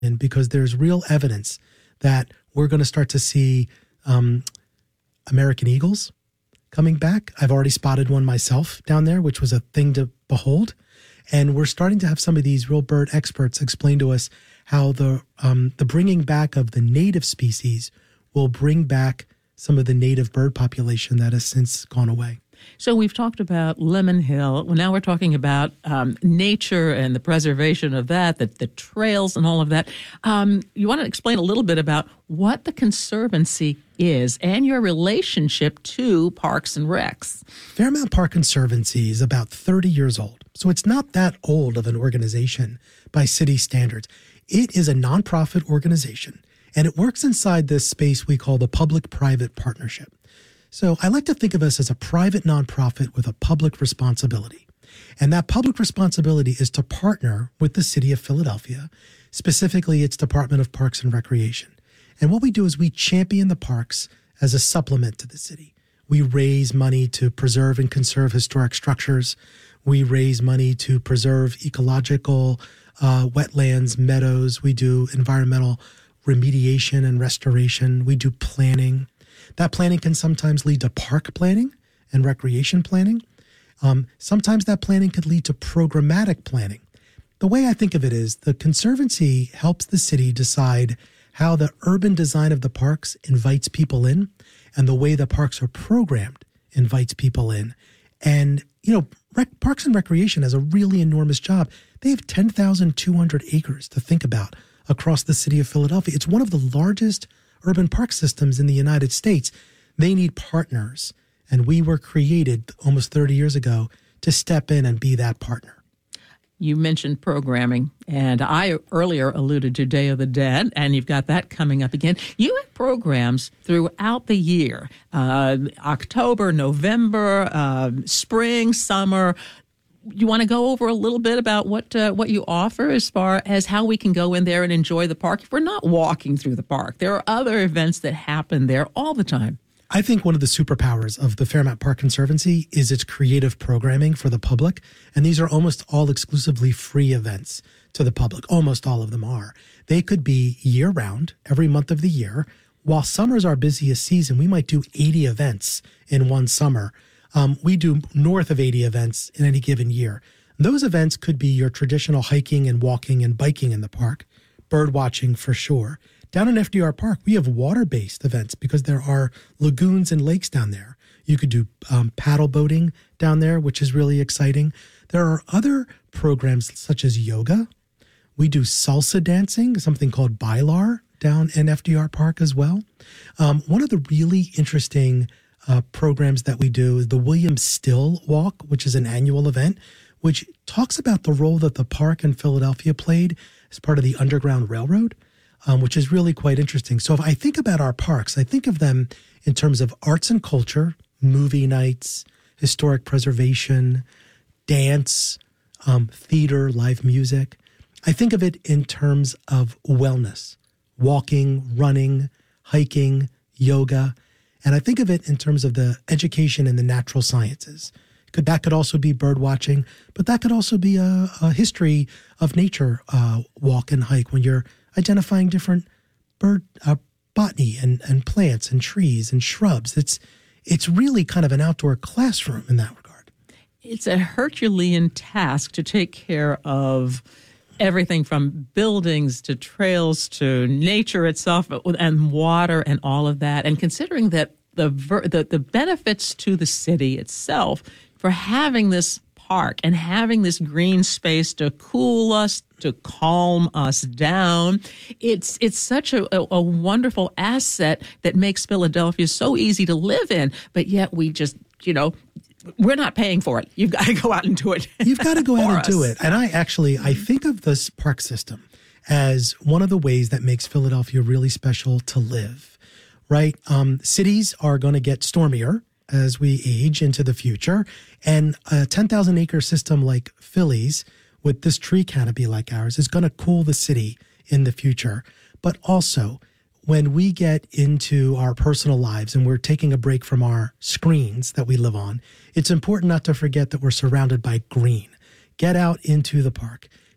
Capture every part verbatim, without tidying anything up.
And because there's real evidence that we're going to start to see um, American eagles coming back. I've already spotted one myself down there, which was a thing to behold. And we're starting to have some of these real bird experts explain to us how the um, the bringing back of the native species will bring back some of the native bird population that has since gone away. So we've talked about Lemon Hill. Well, now we're talking about um, nature and the preservation of that, the, the trails and all of that. Um, you want to explain a little bit about what the Conservancy is and your relationship to Parks and Recs. Fairmount Park Conservancy is about thirty years old, so it's not that old of an organization by city standards. It is a nonprofit organization, and it works inside this space we call the public-private partnership. So I like to think of us as a private nonprofit with a public responsibility. And that public responsibility is to partner with the city of Philadelphia, specifically its Department of Parks and Recreation. And what we do is we champion the parks as a supplement to the city. We raise money to preserve and conserve historic structures. We raise money to preserve ecological uh, wetlands, meadows. We do environmental remediation and restoration. We do planning. That planning can sometimes lead to park planning and recreation planning. Um, sometimes that planning could lead to programmatic planning. The way I think of it is the Conservancy helps the city decide how the urban design of the parks invites people in, and the way the parks are programmed invites people in. And, you know, rec- Parks and Recreation has a really enormous job. They have ten thousand two hundred acres to think about across the city of Philadelphia. It's one of the largest urban park systems in the United States. They need partners, and we were created almost thirty years ago to step in and be that partner. You mentioned programming, and I earlier alluded to Day of the Dead, and you've got that coming up again. You have programs throughout the year, uh, October, November, uh, spring, summer. You want to go over a little bit about what uh, what you offer as far as how we can go in there and enjoy the park if we're not walking through the park? There are other events that happen there all the time. I think one of the superpowers of the Fairmount Park Conservancy is its creative programming for the public. And these are almost all exclusively free events to the public. Almost all of them are. They could be year-round, every month of the year. While summer's our busiest season, we might do eighty events in one summer. Um, we do north of eighty events in any given year. Those events could be your traditional hiking and walking and biking in the park, bird watching for sure. Down in F D R Park, we have water-based events because there are lagoons and lakes down there. You could do um, paddle boating down there, which is really exciting. There are other programs such as yoga. We do salsa dancing, something called Bailar down in F D R Park as well. Um, one of the really interesting Uh, programs that we do is the William Still Walk, which is an annual event, which talks about the role that the park in Philadelphia played as part of the Underground Railroad, um, which is really quite interesting. So if I think about our parks, I think of them in terms of arts and culture, movie nights, historic preservation, dance, um, theater, live music. I think of it in terms of wellness, walking, running, hiking, yoga. And I think of it in terms of the education in the natural sciences. Could that could also be bird watching, but that could also be a, a history of nature uh, walk and hike when you're identifying different bird uh, botany and, and plants and trees and shrubs. It's it's really kind of an outdoor classroom in that regard. It's a Herculean task to take care of everything from buildings to trails to nature itself and water and all of that. And considering that the, ver- the the benefits to the city itself for having this park and having this green space to cool us, to calm us down, it's it's such a, a, a wonderful asset that makes Philadelphia so easy to live in. But yet we just, you know, we're not paying for it. You've got to go out and do it. You've got to go out and us. do it. And I actually, I think of this park system as one of the ways that makes Philadelphia really special to live, right? Um, cities are going to get stormier as we age into the future. And a ten thousand acre system like Philly's with this tree canopy like ours is going to cool the city in the future. But also, when we get into our personal lives and we're taking a break from our screens that we live on, it's important not to forget that we're surrounded by green. Get out into the park.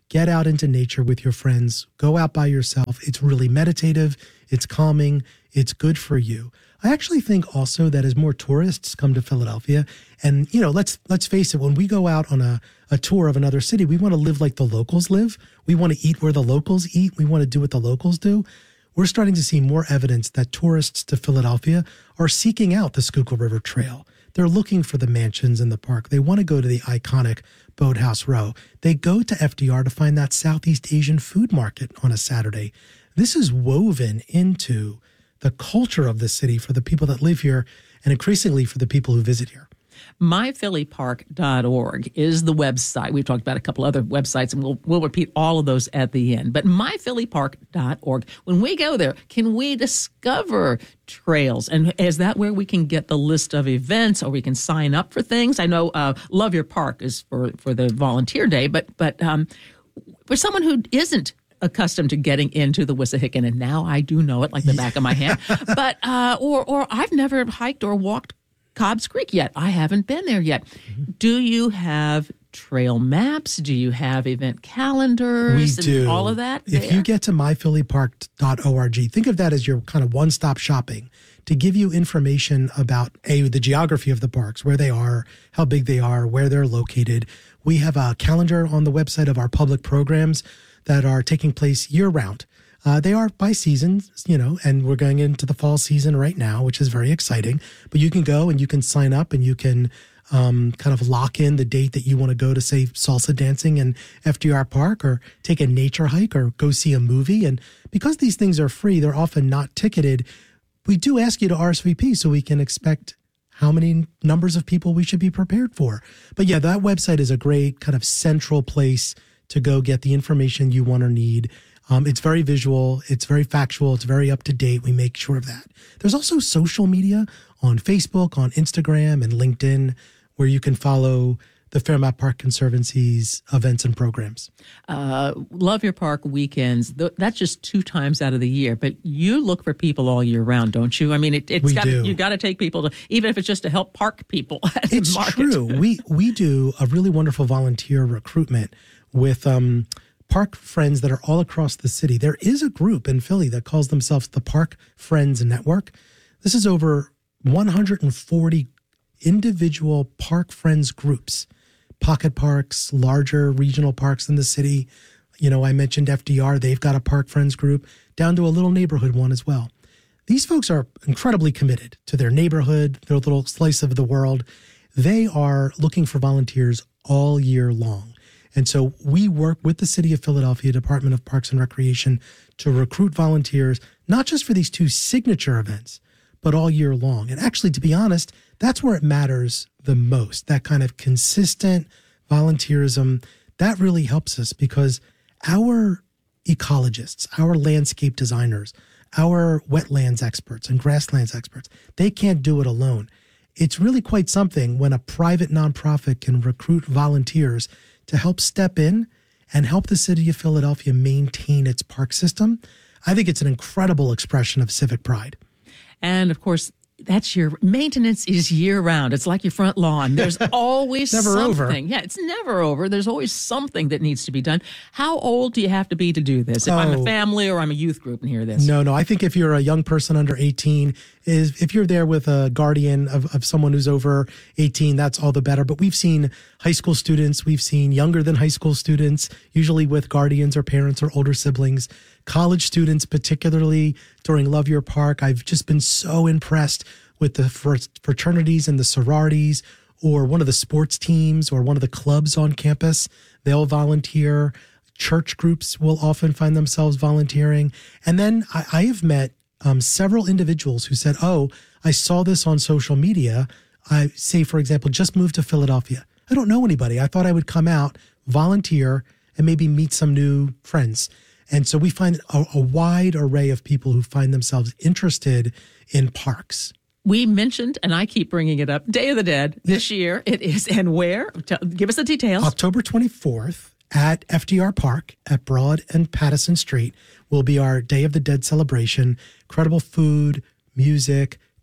Get out into nature with your friends. Go out by yourself. It's really meditative. It's calming. It's good for you. I actually think also that as more tourists come to Philadelphia, and, you know, let's let's face it, when we go out on a, a tour of another city, we want to live like the locals live. We want to eat where the locals eat. We want to do what the locals do. We're starting to see more evidence that tourists to Philadelphia are seeking out the Schuylkill River Trail. They're looking for the mansions in the park. They want to go to the iconic Boathouse Row. They go to F D R to find that Southeast Asian food market on a Saturday. This is woven into the culture of the city for the people that live here and increasingly for the people who visit here. my philly park dot org is the website. We've talked about a couple other websites, and we'll we'll repeat all of those at the end. But my philly park dot org, when we go there, can we discover trails? And is that where we can get the list of events, or we can sign up for things? I know uh, Love Your Park is for, for the volunteer day, but, but um, for someone who isn't accustomed to getting into the Wissahickon, and now I do know it like the back of my hand, but uh, or or I've never hiked or walked Cobb's Creek yet. I haven't been there yet. Mm-hmm. Do you have trail maps? Do you have event calendars? We do. And all of that? If there? you get to my philly park dot org, think of that as your kind of one-stop shopping to give you information about a the geography of the parks, where they are, how big they are, where they're located. We have a calendar on the website of our public programs that are taking place year-round. Uh, they are by seasons, you know, and we're going into the fall season right now, which is very exciting. But you can go and you can sign up and you can um, kind of lock in the date that you want to go to, say, salsa dancing in F D R Park, or take a nature hike, or go see a movie. And because these things are free, they're often not ticketed. We do ask you to R S V P so we can expect how many numbers of people we should be prepared for. But yeah, that website is a great kind of central place to go get the information you want or need. Um, it's very visual. It's very factual. It's very up to date. We make sure of that. There's also social media on Facebook, on Instagram, and LinkedIn, where you can follow the Fairmount Park Conservancy's events and programs. Uh, Love Your Park weekends, th- that's just two times out of the year. But you look for people all year round, don't you? I mean, it, it's we got do. You got to take people to, even if it's just to help park people at it's the market. true. We we do a really wonderful volunteer recruitment with um, park friends that are all across the city. There is a group in Philly that calls themselves the Park Friends Network. This is over one hundred forty individual park friends groups, pocket parks, larger regional parks in the city. You know, I mentioned F D R. They've got a park friends group, down to a little neighborhood one as well. These folks are incredibly committed to their neighborhood, their little slice of the world. They are looking for volunteers all year long. And so we work with the City of Philadelphia Department of Parks and Recreation to recruit volunteers, not just for these two signature events, but all year long. And actually, to be honest, that's where it matters the most. That kind of consistent volunteerism, that really helps us, because our ecologists, our landscape designers, our wetlands experts and grasslands experts, they can't do it alone. It's really quite something when a private nonprofit can recruit volunteers to help step in and help the city of Philadelphia maintain its park system. I think it's an incredible expression of civic pride. And of course, that's your maintenance is year round. It's like your front lawn. There's always never something. over. Yeah, it's never over. There's always something that needs to be done. How old do you have to be to do this? If oh. I'm a family or I'm a youth group and hear this. No, no. I think if you're a young person under eighteen, is if you're there with a guardian of, of someone who's over eighteen, that's all the better. But we've seen high school students, we've seen younger than high school students, usually with guardians or parents or older siblings. College students, particularly during Love Your Park, I've just been so impressed with the fraternities and the sororities, or one of the sports teams, or one of the clubs on campus. They'll volunteer. Church groups will often find themselves volunteering. And then I, I have met um, several individuals who said, oh, I saw this on social media. I say, for example, just moved to Philadelphia. I don't know anybody. I thought I would come out, volunteer, and maybe meet some new friends. And so we find a, a wide array of people who find themselves interested in parks. We mentioned, and I keep bringing it up, Day of the Dead this year. It is, and where? Tell, give us the details. October twenty-fourth at F D R Park at Broad and Pattison Street will be our Day of the Dead celebration. Incredible food, music,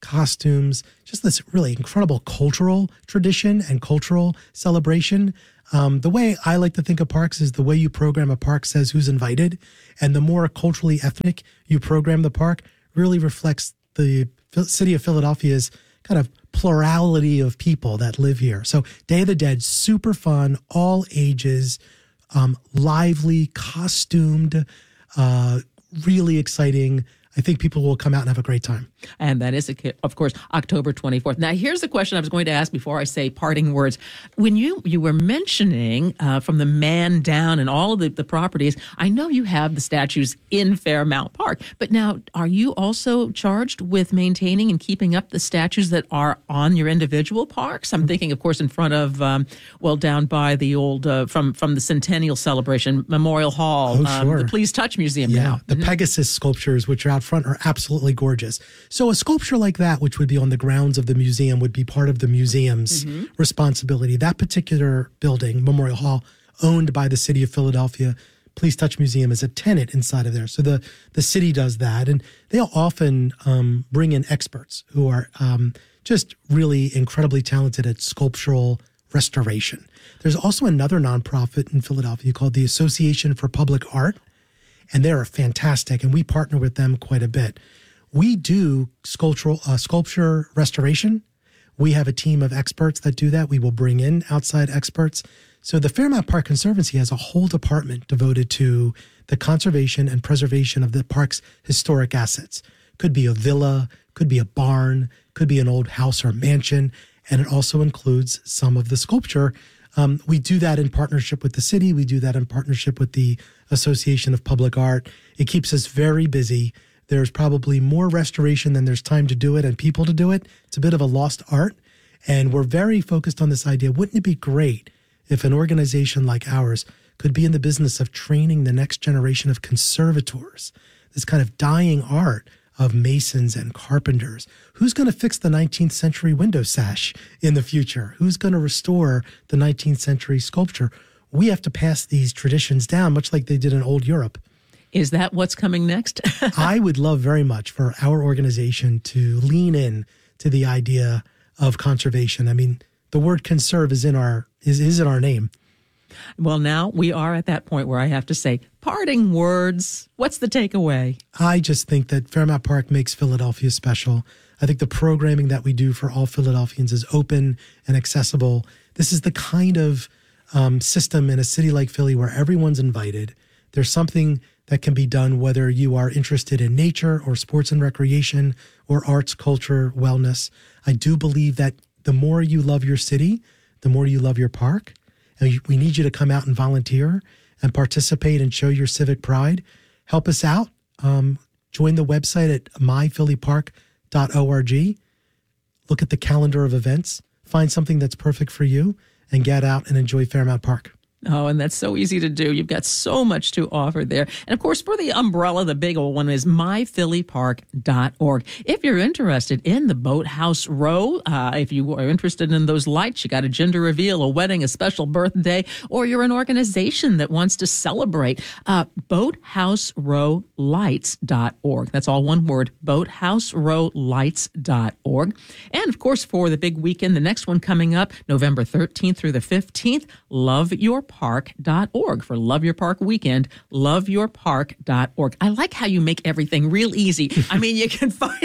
costumes, just this really incredible cultural tradition and cultural celebration. Um, the way I like to think of parks is the way you program a park says who's invited. And the more culturally ethnic you program the park really reflects the city of Philadelphia's kind of plurality of people that live here. So Day of the Dead, super fun, all ages, um, lively, costumed, uh, really exciting. I think people will come out and have a great time. And that is, of course, October twenty-fourth. Now, here's the question I was going to ask before I say parting words. When you, you were mentioning uh, from the man down and all of the, the properties, I know you have the statues in Fairmount Park. But now, are you also charged with maintaining and keeping up the statues that are on your individual parks? I'm thinking, of course, in front of, um, well, down by the old, uh, from, from the Centennial Celebration, Memorial Hall, oh, um, sure. the Please Touch Museum yeah, now. The Mm-hmm. Pegasus sculptures, which are out front, are absolutely gorgeous. So a sculpture like that, which would be on the grounds of the museum, would be part of the museum's mm-hmm. responsibility. That particular building, Memorial Hall, owned by the city of Philadelphia, Please Touch Museum is a tenant inside of there. So the, the city does that. And they'll often um, bring in experts who are um, just really incredibly talented at sculptural restoration. There's also another nonprofit in Philadelphia called the Association for Public Art, and they're fantastic, and we partner with them quite a bit. We do sculptural uh, sculpture restoration. We have a team of experts that do that. We will bring in outside experts. So the Fairmount Park Conservancy has a whole department devoted to the conservation and preservation of the park's historic assets. Could be a villa, could be a barn, could be an old house or mansion, and it also includes some of the sculpture. Um, we do that in partnership with the city. We do that in partnership with the Association of Public Art. It keeps us very busy. There's probably more restoration than there's time to do it and people to do it. It's a bit of a lost art. And we're very focused on this idea. Wouldn't it be great if an organization like ours could be in the business of training the next generation of conservators, this kind of dying art of masons and carpenters? Who's going to fix the nineteenth century window sash in the future? Who's going to restore the nineteenth century sculpture? We have to pass these traditions down, much like they did in old Europe. Is that what's coming next? I would love very much for our organization to lean in to the idea of conservation. I mean, the word conserve is in our is, is in our name. Well, now we are at that point where I have to say, parting words. What's the takeaway? I just think that Fairmount Park makes Philadelphia special. I think the programming that we do for all Philadelphians is open and accessible. This is the kind of um, system in a city like Philly where everyone's invited. There's something that can be done whether you are interested in nature or sports and recreation or arts, culture, wellness. I do believe that the more you love your city, the more you love your park. And we need you to come out and volunteer and participate and show your civic pride. Help us out. Um, join the website at my philly park dot org. Look at the calendar of events. Find something that's perfect for you and get out and enjoy Fairmount Park. Oh, and that's so easy to do. You've got so much to offer there. And of course, for the umbrella, the big old one is my philly park dot org. If you're interested in the Boathouse Row, uh, if you are interested in those lights, you got a gender reveal, a wedding, a special birthday, or you're an organization that wants to celebrate, uh, boathouse row lights dot org. That's all one word, boathouse row lights dot org. And of course, for the big weekend, the next one coming up, November thirteenth through the fifteenth, Love Your park dot org for Love Your Park Weekend, love your park dot org. I like how you make everything real easy. I mean, you can find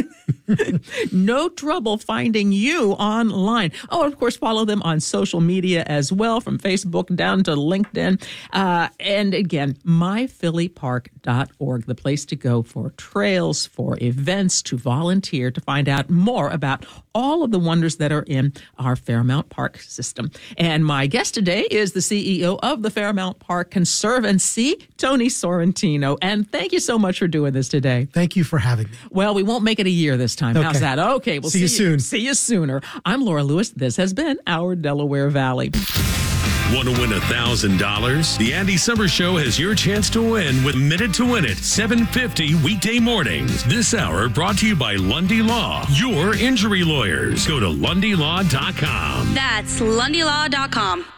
no trouble finding you online. Oh, and of course, follow them on social media as well, from Facebook down to LinkedIn. Uh, and again, my philly park dot org, the place to go for trails, for events, to volunteer, to find out more about all of the wonders that are in our Fairmount Park system. And my guest today is the C E O of the Fairmount Park Conservancy, Tony Sorrentino. And thank you so much for doing this today. Thank you for having me. Well, we won't make it a year this time. Okay. How's that? Okay, we'll see, see you soon. See you sooner. I'm Laura Lewis. This has been Our Delaware Valley. Want to win one thousand dollars? The Andy Summers Show has your chance to win with Minute to Win It, seven fifty weekday mornings. This hour brought to you by Lundy Law, your injury lawyers. Go to lundy law dot com. That's lundy law dot com.